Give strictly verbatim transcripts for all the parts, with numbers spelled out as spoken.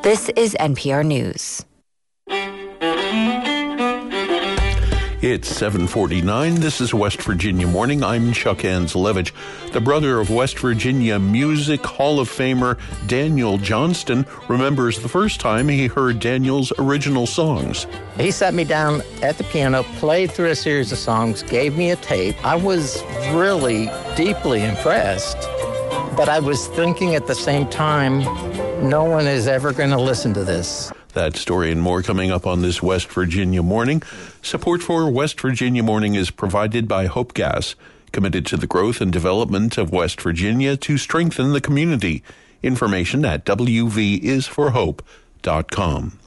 This is N P R News. It's seven forty-nine. This is West Virginia Morning. I'm Chuck Anslevich. The brother of West Virginia Music Hall of Famer Daniel Johnston remembers the first time he heard Daniel's original songs. He sat me down at the piano, played through a series of songs, gave me a tape. I was really deeply impressed, but I was thinking at the same time, no one is ever going to listen to this. That story and more coming up on this West Virginia Morning. Support for West Virginia Morning is provided by Hope Gas, committed to the growth and development of West Virginia to strengthen the community. Information at w v is for hope dot com.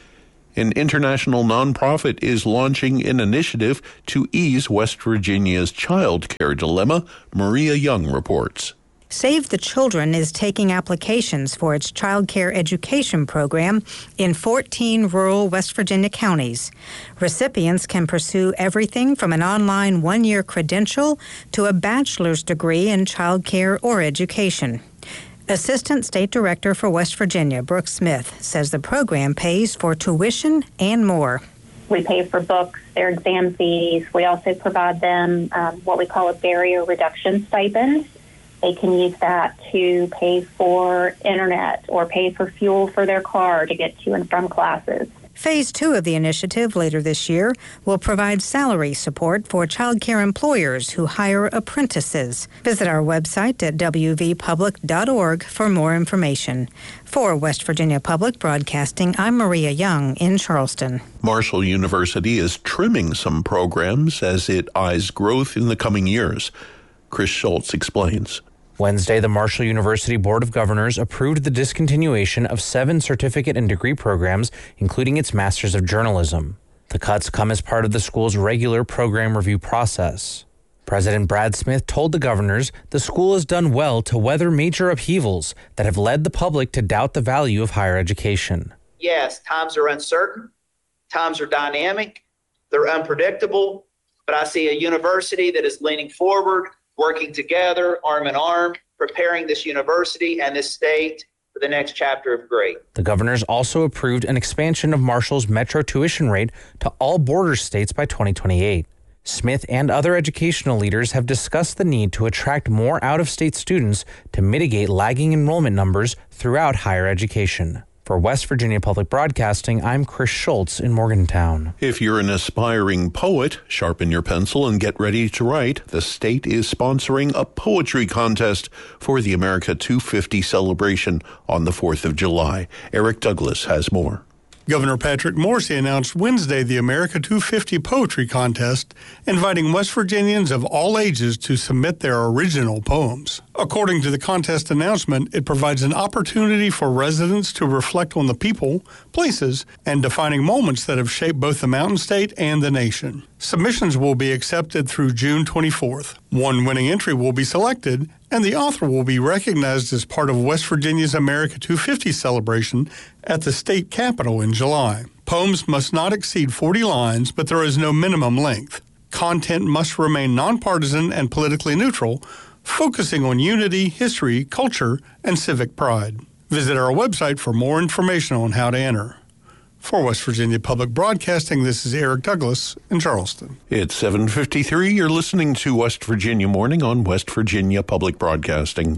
An international nonprofit is launching an initiative to ease West Virginia's child care dilemma, Maria Young reports. Save the Children is taking applications for its child care education program in fourteen rural West Virginia counties. Recipients can pursue everything from an online one-year credential to a bachelor's degree in child care or education. Assistant State Director for West Virginia, Brooke Smith, says the program pays for tuition and more. We pay for books, their exam fees. We also provide them um, what we call a barrier reduction stipend. They can use that to pay for internet or pay for fuel for their car to get to and from classes. Phase two of the initiative later this year will provide salary support for child care employers who hire apprentices. Visit our website at w v public dot org for more information. For West Virginia Public Broadcasting, I'm Maria Young in Charleston. Marshall University is trimming some programs as it eyes growth in the coming years. Chris Schultz explains. Wednesday, the Marshall University Board of Governors approved the discontinuation of seven certificate and degree programs, including its Masters of Journalism. The cuts come as part of the school's regular program review process. President Brad Smith told the governors the school has done well to weather major upheavals that have led the public to doubt the value of higher education. Yes, times are uncertain, times are dynamic, they're unpredictable, but I see a university that is leaning forward, working together, arm in arm, preparing this university and this state for the next chapter of great. The governors also approved an expansion of Marshall's Metro tuition rate to all border states by twenty twenty-eight. Smith and other educational leaders have discussed the need to attract more out-of-state students to mitigate lagging enrollment numbers throughout higher education. For West Virginia Public Broadcasting, I'm Chris Schultz in Morgantown. If you're an aspiring poet, sharpen your pencil and get ready to write. The state is sponsoring a poetry contest for the America two fifty celebration on the fourth of July. Eric Douglas has more. Governor Patrick Morrisey announced Wednesday the America two fifty Poetry Contest, inviting West Virginians of all ages to submit their original poems. According to the contest announcement, it provides an opportunity for residents to reflect on the people, places, and defining moments that have shaped both the Mountain State and the nation. Submissions will be accepted through June twenty-fourth. One winning entry will be selected, and the author will be recognized as part of West Virginia's America two fifty celebration at the state capitol in July. Poems must not exceed forty lines, but there is no minimum length. Content must remain nonpartisan and politically neutral, focusing on unity, history, culture, and civic pride. Visit our website for more information on how to enter. For West Virginia Public Broadcasting, this is Eric Douglas in Charleston. It's seven fifty-three. You're listening to West Virginia Morning on West Virginia Public Broadcasting.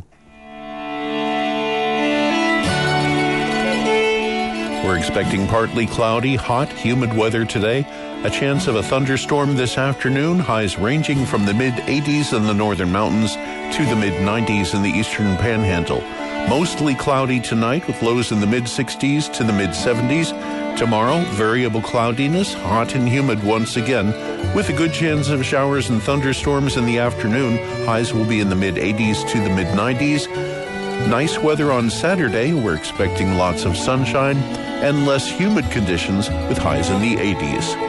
We're expecting partly cloudy, hot, humid weather today. A chance of a thunderstorm this afternoon. Highs ranging from the mid-eighties in the northern mountains to the mid-nineties in the eastern panhandle. Mostly cloudy tonight with lows in the mid-sixties to the mid-seventies. Tomorrow, variable cloudiness, hot and humid once again, with a good chance of showers and thunderstorms in the afternoon. Highs will be in the mid-eighties to the mid-nineties. Nice weather on Saturday. We're expecting lots of sunshine and less humid conditions with highs in the eighties.